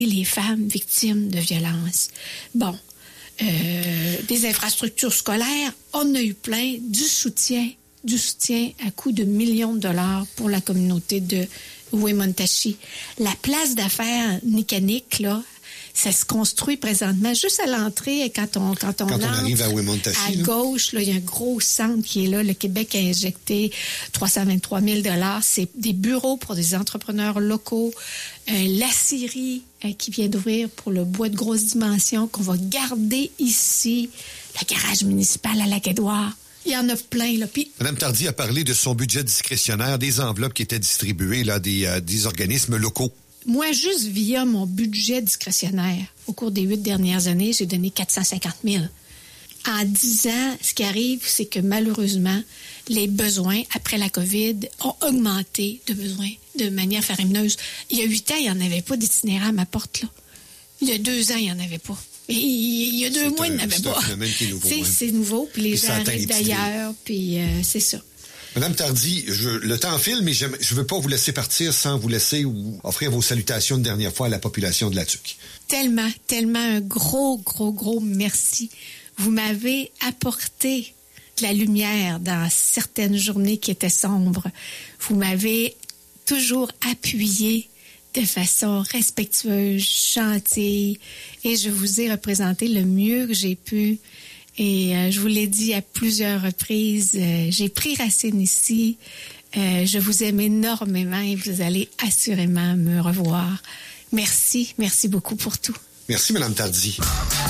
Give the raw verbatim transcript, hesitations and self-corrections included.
les femmes victimes de violences. Bon, euh, des infrastructures scolaires, on a eu plein, du soutien, du soutien à coût de millions de dollars pour la communauté de Wemotaci. La place d'affaires Niqaniq, là, ça se construit présentement juste à l'entrée quand on quand on, quand on entre arrive à Wemotaci, à là. gauche, là, il y a un gros centre qui est là. Le Québec a injecté trois cent vingt-trois mille dollars. C'est des bureaux pour des entrepreneurs locaux. Euh, la scierie euh, qui vient d'ouvrir pour le bois de grosse dimension qu'on va garder ici. Le garage municipal à Lac-Édouard. Il y en a plein, là. Puis, Mme Tardy a parlé de son budget discrétionnaire, des enveloppes qui étaient distribuées là, des, euh, des organismes locaux. moi, juste via mon budget discrétionnaire, au cours des huit dernières années, j'ai donné quatre cent cinquante mille. En dix ans, ce qui arrive, c'est que malheureusement, les besoins après la COVID ont augmenté de besoins de manière faramineuse. Il y a huit ans, il n'y en avait pas d'itinérant à ma porte, là. Il y a deux ans, il n'y en avait pas. Et il y a deux c'est mois, un, il n'y en avait c'est pas. Un phénomène qui est nouveau. C'est, hein. c'est nouveau, puis les puis gens arrivent d'ailleurs, puis euh, c'est ça. Madame Tardy, je, le temps file, mais je ne veux pas vous laisser partir sans vous laisser ou offrir vos salutations une dernière fois à la population de la Tuque. Tellement, tellement un gros, gros, gros merci. Vous m'avez apporté de la lumière dans certaines journées qui étaient sombres. Vous m'avez toujours appuyé de façon respectueuse, gentille, et je vous ai représenté le mieux que j'ai pu. Et euh, je vous l'ai dit à plusieurs reprises, euh, j'ai pris racine ici. Euh, je vous aime énormément et vous allez assurément me revoir. Merci, merci beaucoup pour tout. Merci, Madame Tardy.